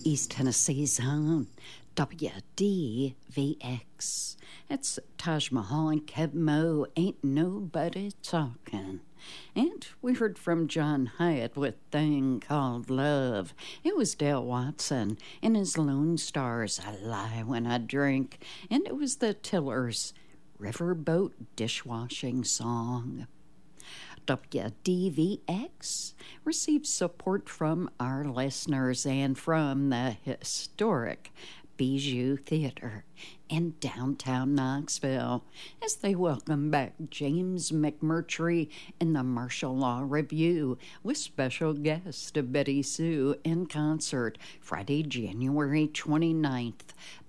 East Tennessee's own WDVX. It's Taj Mahal and Keb Mo, Ain't Nobody Talking. And we heard from John Hyatt with Thing Called Love. It was Dale Watson in his Lone Stars, I Lie When I Drink. And it was the Tillers' Riverboat Dishwashing Song. WDVX receives support from our listeners and from the historic Bijou Theater in downtown Knoxville as they welcome back James McMurtry in the Martial Law Review with special guest Betty Sue in concert Friday, January 29th.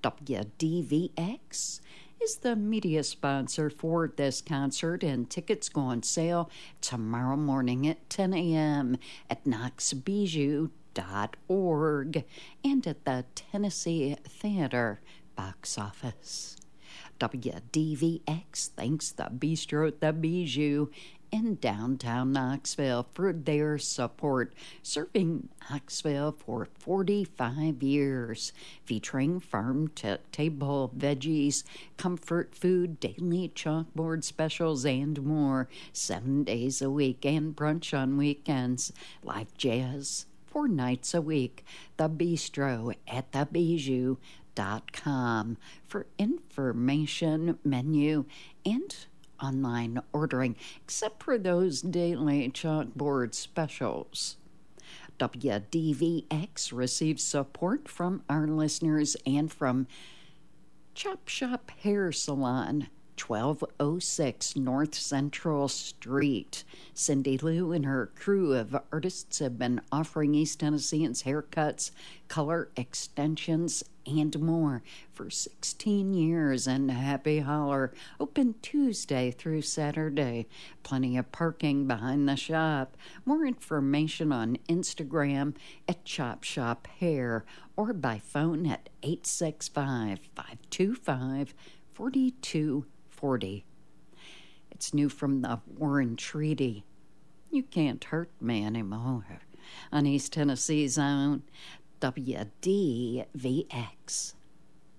WDVX is the media sponsor for this concert, and tickets go on sale tomorrow morning at 10 a.m. at knoxbijou.org and at the Tennessee Theater box office. WDVX thanks the Bistro at the Bijou in downtown Knoxville for their support, serving Knoxville for 45 years, featuring farm-to-table veggies, comfort food, daily chalkboard specials, and more, 7 days a week, and brunch on weekends, live jazz 4 nights a week. The Bistro at thebijou.com for information, menu, and online ordering, except for those daily chalkboard specials. WDVX receives support from our listeners and from Chop Shop Hair Salon, 1206 North Central Street. Cindy Lou and her crew of artists have been offering East Tennesseans haircuts, color extensions, and more for 16 years, and Happy Holler, open Tuesday through Saturday. Plenty of parking behind the shop. More information on Instagram at Chop Shop Hair or by phone at 865-525-4240. It's new from the Warren Treaty. You can't hurt me anymore. On East Tennessee's own WDVX.